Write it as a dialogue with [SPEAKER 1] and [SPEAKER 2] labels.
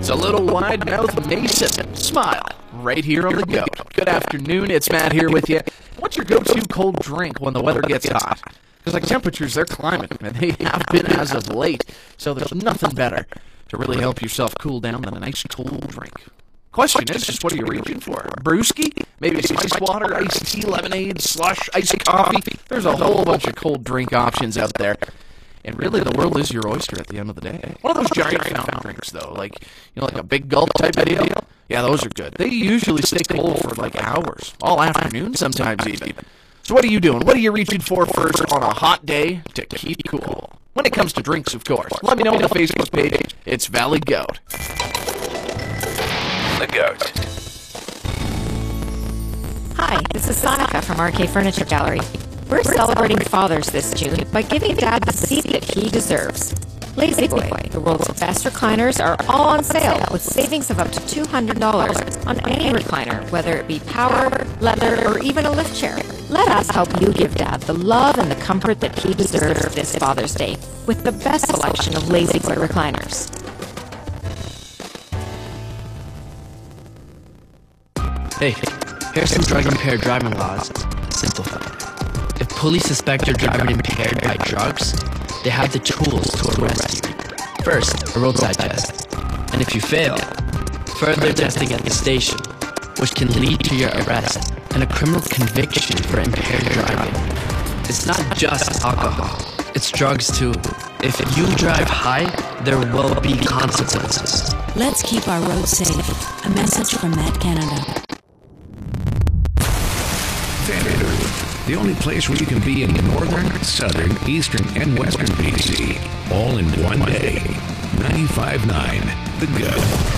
[SPEAKER 1] It's a little wide-mouthed Mason. Smile, right here on the Goat. Good afternoon, it's Matt here with you. What's your go-to cold drink when the weather gets hot? Because temperatures, they're climbing, and they have been as of late. So there's nothing better to really help yourself cool down than a nice cold drink. Question is just what are you reaching for? A brewski? Maybe some ice water, iced tea, lemonade, slush, iced coffee? There's a whole bunch of cold drink options out there. And really, the world is your oyster at the end of the day. One of those giant fountain drinks, though, like a big gulp type of deal. Yeah, those are good. They usually stay cold for like hours, all afternoon sometimes even. So what are you doing? What are you reaching for first on a hot day to keep cool? When it comes to drinks, of course. Let me know on the Facebook page. It's Valley Goat. The Goat.
[SPEAKER 2] Hi, this is Sonica from RK Furniture Gallery. We're celebrating Father's this June by giving Dad the seat that he deserves. Lazy Boy, the world's best recliners, are all on sale with savings of up to $200 on any recliner, whether it be power, leather, or even a lift chair. Let us help you give Dad the love and the comfort that he deserves this Father's Day with the best selection of Lazy Boy recliners.
[SPEAKER 3] Hey, here's some drug-impaired driving laws. Simplified. If police suspect you're driving impaired by drugs, they have the tools to arrest you. First, a roadside test. And if you fail, further testing at the station, which can lead to your arrest and a criminal conviction for impaired driving. It's not just alcohol, it's drugs too. If you drive high, there will be consequences.
[SPEAKER 4] Let's keep our roads safe. A message from Met Canada.
[SPEAKER 5] The only place where you can be in northern, southern, eastern, and western BC, all in one day. 95.9, The Goat.